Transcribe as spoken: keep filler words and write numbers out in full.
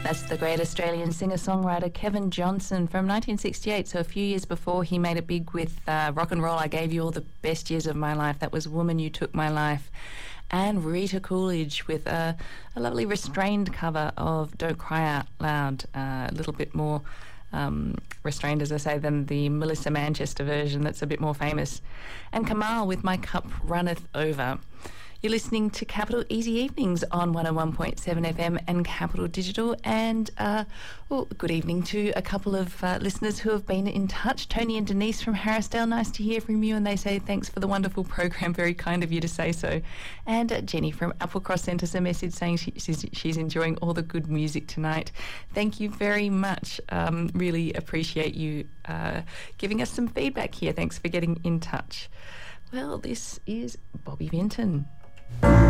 That's the great Australian singer-songwriter Kevin Johnson from nineteen sixty-eight, so a few years before he made it big with uh, Rock and Roll, I Gave You All the Best Years of My Life. That was Woman, You Took My Life. And Rita Coolidge with a, a lovely restrained cover of Don't Cry Out Loud, uh, a little bit more um, restrained, as I say, than the Melissa Manchester version that's a bit more famous. And Kamal with My Cup Runneth Over. You're listening to Capital Easy Evenings on one oh one point seven F M and Capital Digital. And uh, well, good evening to a couple of uh, listeners who have been in touch. Tony and Denise from Harrisdale, nice to hear from you. And they say thanks for the wonderful program. Very kind of you to say so. And uh, Jenny from Applecross sent us a message saying she, she's, she's enjoying all the good music tonight. Thank you very much. Um, really appreciate you uh, giving us some feedback here. Thanks for getting in touch. Well, this is Bobby Vinton.